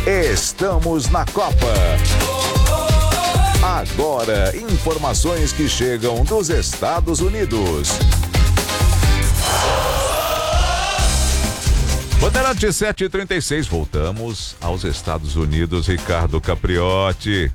Estamos na Copa. Agora, informações que chegam dos Estados Unidos. Bandeirantes 7h36, voltamos aos Estados Unidos. Ricardo Capriotti.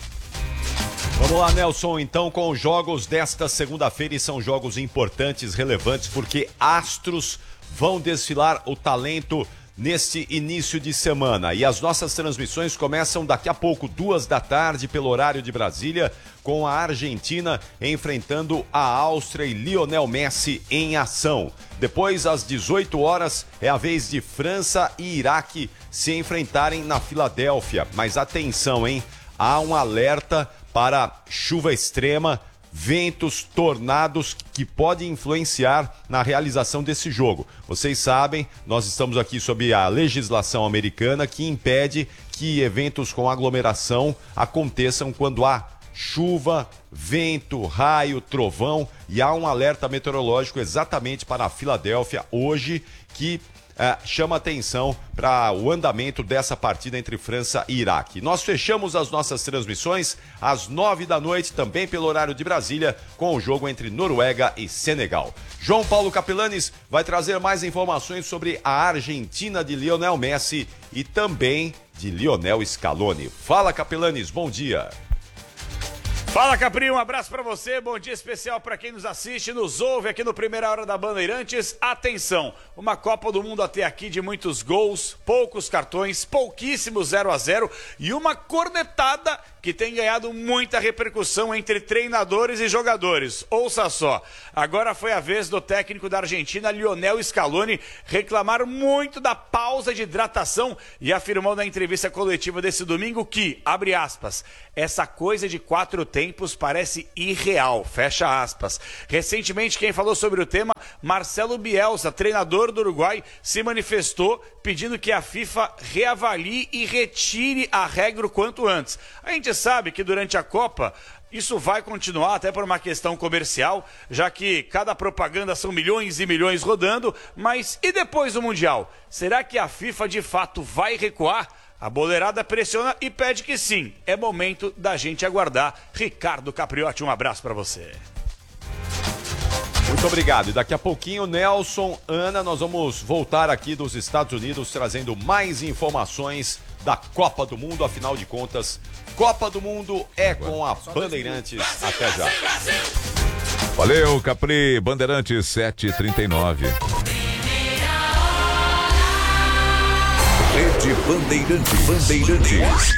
Vamos lá, Nelson, então, com os jogos desta segunda-feira, e são jogos importantes, relevantes, porque astros vão desfilar o talento neste início de semana. E as nossas transmissões começam daqui a pouco, 14h, pelo horário de Brasília, com a Argentina enfrentando a Áustria e Lionel Messi em ação. Depois, às 18h, é a vez de França e Iraque se enfrentarem na Filadélfia. Mas atenção, hein? Há um alerta para chuva extrema, ventos, tornados que podem influenciar na realização desse jogo. Vocês sabem, nós estamos aqui sob a legislação americana que impede que eventos com aglomeração aconteçam quando há chuva, vento, raio, trovão, e há um alerta meteorológico exatamente para a Filadélfia hoje que chama atenção para o andamento dessa partida entre França e Iraque. Nós fechamos as nossas transmissões às 9h, também pelo horário de Brasília, com o jogo entre Noruega e Senegal. João Paulo Capilanes vai trazer mais informações sobre a Argentina de Lionel Messi e também de Lionel Scaloni. Fala, Capilanes, bom dia. Fala, Capri, um abraço pra você, bom dia especial pra quem nos assiste, nos ouve aqui no Primeira Hora da Bandeirantes. Atenção, uma Copa do Mundo até aqui de muitos gols, poucos cartões, pouquíssimos 0-0 e uma cornetada que tem ganhado muita repercussão entre treinadores e jogadores. Ouça só, agora foi a vez do técnico da Argentina, Lionel Scaloni, reclamar muito da pausa de hidratação e afirmou na entrevista coletiva desse domingo que, abre aspas, essa coisa de 4 tempos parece irreal, fecha aspas. Recentemente, quem falou sobre o tema, Marcelo Bielsa, treinador do Uruguai, se manifestou pedindo que a FIFA reavalie e retire a regra o quanto antes. A gente sabe que durante a Copa isso vai continuar até por uma questão comercial, já que cada propaganda são milhões e milhões rodando, mas e depois do Mundial? Será que a FIFA de fato vai recuar? A boleirada pressiona e pede que sim. É momento da gente aguardar. Ricardo Capriotti, um abraço para você. Muito obrigado. E daqui a pouquinho, Nelson, Ana, nós vamos voltar aqui dos Estados Unidos trazendo mais informações da Copa do Mundo. Afinal de contas, Copa do Mundo é com a Bandeirantes. Até já. Valeu, Capri. Bandeirantes 7h39. Rede Bandeirantes.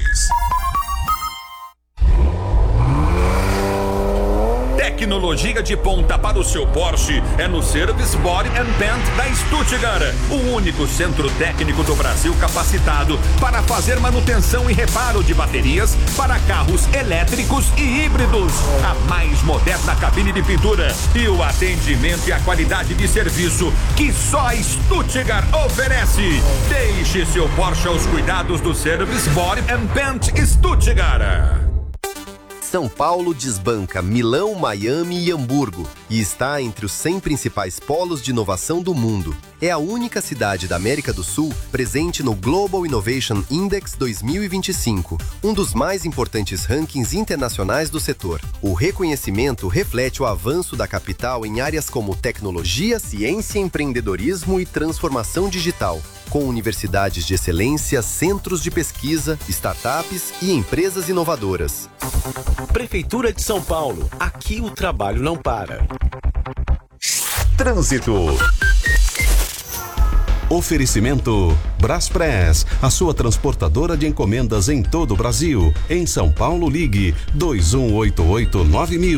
Tecnologia de ponta para o seu Porsche é no Service Body and Paint da Stuttgart, o único centro técnico do Brasil capacitado para fazer manutenção e reparo de baterias para carros elétricos e híbridos. A mais moderna cabine de pintura e o atendimento e a qualidade de serviço que só a Stuttgart oferece. Deixe seu Porsche aos cuidados do Service Body and Paint Stuttgart. São Paulo desbanca Milão, Miami e Hamburgo e está entre os 100 principais polos de inovação do mundo. É a única cidade da América do Sul presente no Global Innovation Index 2025, um dos mais importantes rankings internacionais do setor. O reconhecimento reflete o avanço da capital em áreas como tecnologia, ciência, empreendedorismo e transformação digital, com universidades de excelência, centros de pesquisa, startups e empresas inovadoras. Prefeitura de São Paulo, aqui o trabalho não para. Trânsito. Oferecimento Braspress, a sua transportadora de encomendas em todo o Brasil. Em São Paulo, ligue 2188-9000.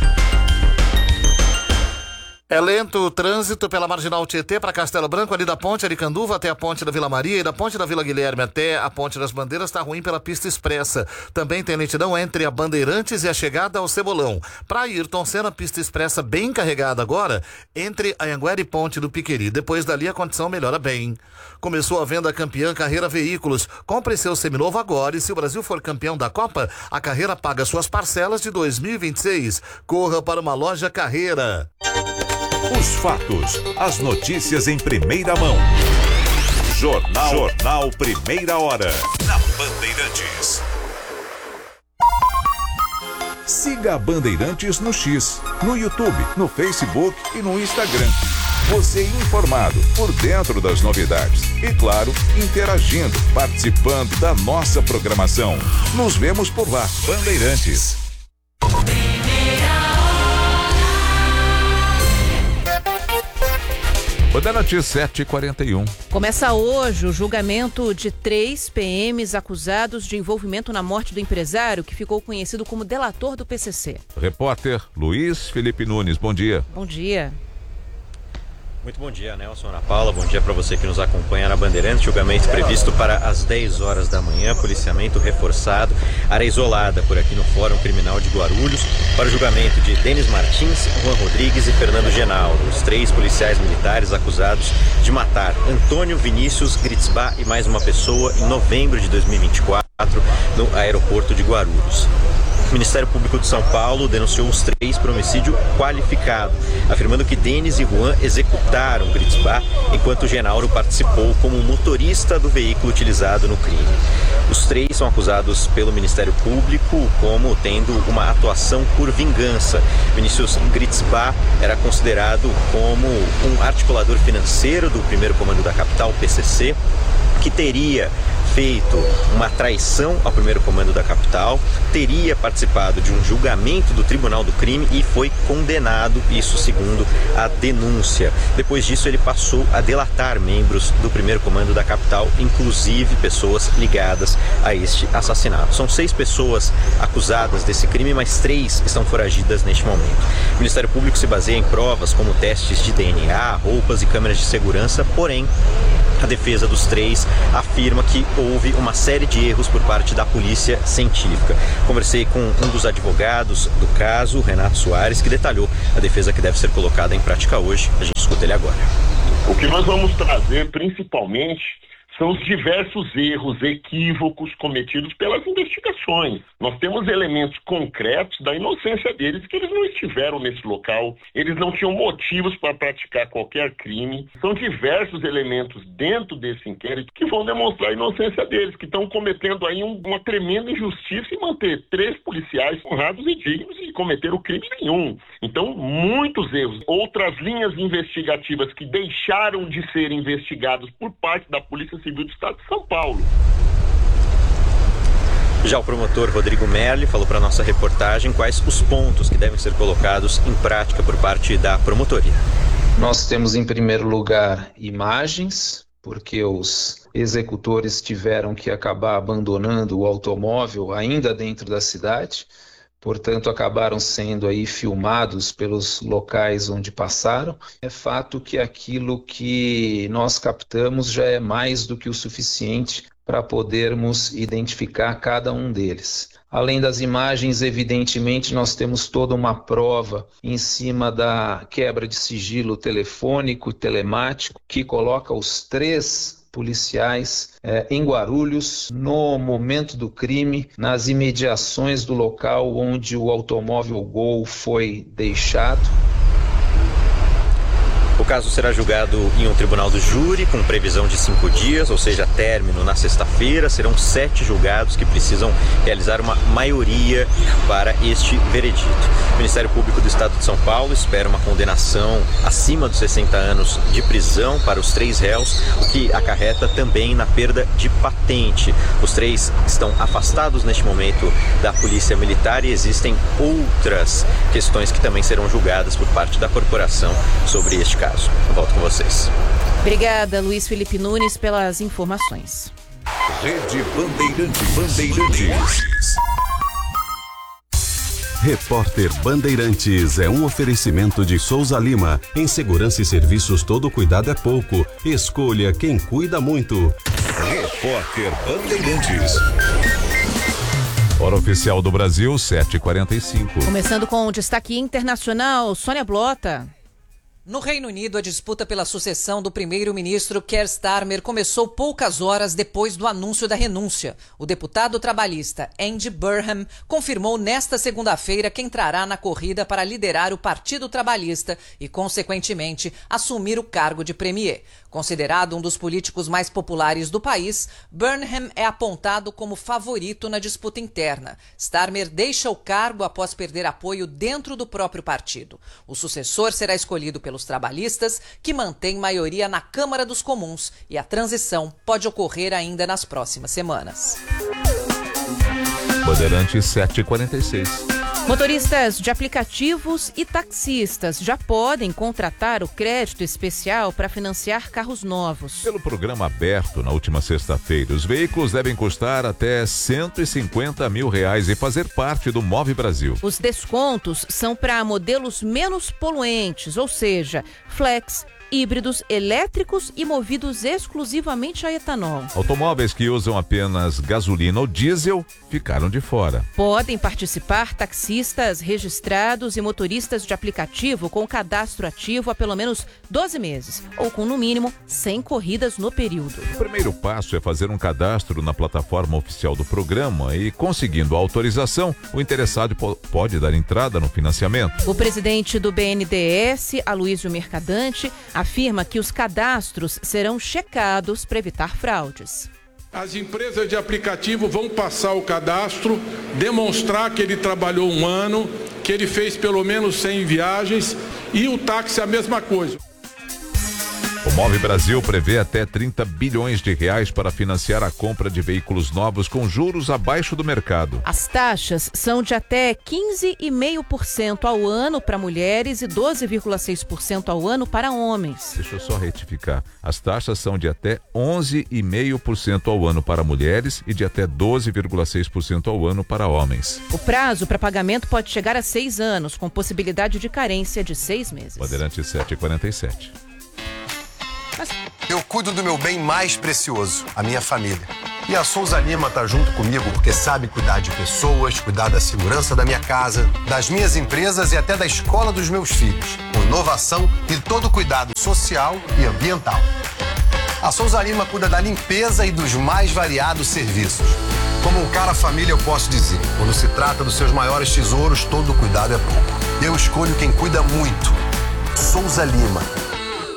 É lento o trânsito pela Marginal Tietê para Castelo Branco, ali da Ponte Aricanduva até a Ponte da Vila Maria e da Ponte da Vila Guilherme até a Ponte das Bandeiras está ruim pela pista expressa. Também tem lentidão entre a Bandeirantes e a chegada ao Cebolão. Para Ayrton Senna, pista expressa bem carregada agora entre a Anhanguera e Ponte do Piqueri. Depois dali a condição melhora bem. Começou a venda campeã Carreira Veículos. Compre seu seminovo agora e se o Brasil for campeão da Copa, a Carreira paga suas parcelas de 2026. Corra para uma loja Carreira. Os fatos, as notícias em primeira mão. Jornal Primeira Hora. Na Bandeirantes. Siga a Bandeirantes no X, no YouTube, no Facebook e no Instagram. Você informado, por dentro das novidades. E claro, interagindo, participando da nossa programação. Nos vemos por lá. Bandeirantes. Bandeirantes 7h41. Começa hoje o julgamento de 3 PMs acusados de envolvimento na morte do empresário que ficou conhecido como delator do PCC. Repórter Luiz Felipe Nunes, bom dia. Bom dia. Muito bom dia, Nelson, Ana Paula. Bom dia para você que nos acompanha na Bandeirantes. Julgamento previsto para as 10 horas da manhã. Policiamento reforçado. Área isolada por aqui no Fórum Criminal de Guarulhos para o julgamento de Denis Martins, Juan Rodrigues e Fernando Genaldo, os 3 policiais militares acusados de matar Antônio Vinícius Gritzbach e mais uma pessoa em novembro de 2024 no aeroporto de Guarulhos. O Ministério Público de São Paulo denunciou os 3 por homicídio qualificado, afirmando que Denis e Juan executaram Gritzbach enquanto Genaldo participou como motorista do veículo utilizado no crime. Os 3 são acusados pelo Ministério Público como tendo uma atuação por vingança. Vinícius Gritzbach era considerado como um articulador financeiro do primeiro comando da capital, PCC, que teria feito uma traição ao primeiro comando da capital, teria participado de um julgamento do Tribunal do Crime e foi condenado, isso segundo a denúncia. Depois disso, ele passou a delatar membros do primeiro comando da capital, inclusive pessoas ligadas a este assassinato. São 6 pessoas acusadas desse crime, mas 3 estão foragidas neste momento. O Ministério Público se baseia em provas como testes de DNA, roupas e câmeras de segurança, porém, a defesa dos 3 afirma que houve uma série de erros por parte da polícia científica. Conversei com um dos advogados do caso, Renato Soares, que detalhou a defesa que deve ser colocada em prática hoje. A gente escuta ele agora. O que nós vamos trazer principalmente são os diversos erros, equívocos cometidos pelas investigações. Nós temos elementos concretos da inocência deles, que eles não estiveram nesse local, eles não tinham motivos para praticar qualquer crime. São diversos elementos dentro desse inquérito que vão demonstrar a inocência deles, que estão cometendo aí uma tremenda injustiça em manter 3 policiais honrados e dignos e cometeram crime nenhum. Então, muitos erros. Outras linhas investigativas que deixaram de ser investigados por parte da Polícia Civil do Estado de São Paulo. Já o promotor Rodrigo Merli falou para a nossa reportagem quais os pontos que devem ser colocados em prática por parte da promotoria. Nós temos em primeiro lugar imagens, porque os executores tiveram que acabar abandonando o automóvel ainda dentro da cidade, portanto acabaram sendo aí filmados pelos locais onde passaram. É fato que aquilo que nós captamos já é mais do que o suficiente para podermos identificar cada um deles. Além das imagens, evidentemente, nós temos toda uma prova em cima da quebra de sigilo telefônico e telemático que coloca os 3 policiais em Guarulhos, no momento do crime, nas imediações do local onde o automóvel Gol foi deixado. O caso será julgado em um tribunal do júri, com previsão de 5 dias, ou seja, término na sexta-feira. Serão 7 julgados que precisam realizar uma maioria para este veredito. O Ministério Público do Estado de São Paulo espera uma condenação acima dos 60 anos de prisão para os 3 réus, o que acarreta também na perda de patente. Os 3 estão afastados neste momento da Polícia Militar e existem outras questões que também serão julgadas por parte da corporação sobre este caso. Eu volto com vocês. Obrigada, Luiz Felipe Nunes, pelas informações. Rede Bandeirantes. Repórter Bandeirantes é um oferecimento de Souza Lima. Em segurança e serviços, todo cuidado é pouco. Escolha quem cuida muito. Repórter Bandeirantes. Hora oficial do Brasil, 7h45. Começando com o destaque internacional, Sônia Blota. No Reino Unido, a disputa pela sucessão do primeiro-ministro Keir Starmer começou poucas horas depois do anúncio da renúncia. O deputado trabalhista Andy Burnham confirmou nesta segunda-feira que entrará na corrida para liderar o Partido Trabalhista e, consequentemente, assumir o cargo de premier. Considerado um dos políticos mais populares do país, Burnham é apontado como favorito na disputa interna. Starmer deixa o cargo após perder apoio dentro do próprio partido. O sucessor será escolhido pelos trabalhistas, que mantêm maioria na Câmara dos Comuns, e a transição pode ocorrer ainda nas próximas semanas. Bandeirantes 7h46. Motoristas de aplicativos e taxistas já podem contratar o crédito especial para financiar carros novos. Pelo programa aberto na última sexta-feira, os veículos devem custar até R$150 mil e fazer parte do Move Brasil. Os descontos são para modelos menos poluentes, ou seja, flex, híbridos, elétricos e movidos exclusivamente a etanol. Automóveis que usam apenas gasolina ou diesel ficaram de fora. Podem participar taxistas registrados e motoristas de aplicativo com cadastro ativo há pelo menos 12 meses, ou com no mínimo 100 corridas no período. O primeiro passo é fazer um cadastro na plataforma oficial do programa e, conseguindo a autorização, o interessado pode dar entrada no financiamento. O presidente do BNDES, Aloysio Mercadante, afirma que os cadastros serão checados para evitar fraudes. As empresas de aplicativo vão passar o cadastro, demonstrar que ele trabalhou um ano, que ele fez pelo menos 100 viagens, e o táxi a mesma coisa. O Move Brasil prevê até R$30 bilhões para financiar a compra de veículos novos com juros abaixo do mercado. As taxas são de até 15,5% ao ano para mulheres e 12,6% ao ano para homens. Deixa eu só retificar. As taxas são de até 11,5% ao ano para mulheres e de até 12,6% ao ano para homens. O prazo para pagamento pode chegar a 6 anos, com possibilidade de carência de 6 meses. Bandeirantes 7h47. Eu cuido do meu bem mais precioso, a minha família. E a Souza Lima tá junto comigo porque sabe cuidar de pessoas, cuidar da segurança da minha casa, das minhas empresas e até da escola dos meus filhos, com inovação e todo cuidado social e ambiental. A Souza Lima cuida da limpeza e dos mais variados serviços. Como um cara família, eu posso dizer, quando se trata dos seus maiores tesouros, todo cuidado é pouco. Eu escolho quem cuida muito. Souza Lima.